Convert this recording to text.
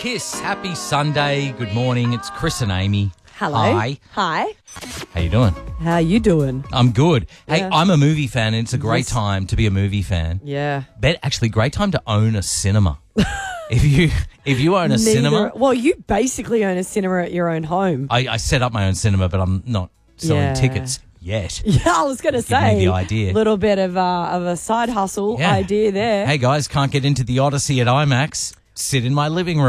Kiss. Happy Sunday. Good morning. It's Chris and Amy. Hello. Hi. Hi. How you doing? How you doing? I'm good. Hey, Yeah. I'm a movie fan, and it's a great Yes. time to be a movie fan. Yeah. Actually, great time to own a cinema. if you own a cinema, Well, you basically own a cinema at your own home. I set up my own cinema, but I'm not selling Yeah. tickets yet. Yeah, I was going to Give me say. the idea. Little bit of a side hustle Yeah. idea there. Hey guys, can't get into the Odyssey at IMAX. Sit in my living room.